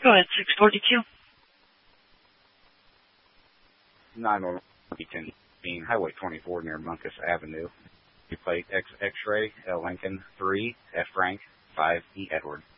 Go ahead, 642. 911 Highway 24 near Buncus Avenue. Plate X-Ray, L. Lincoln 3, F. Frank 5, E. Edward.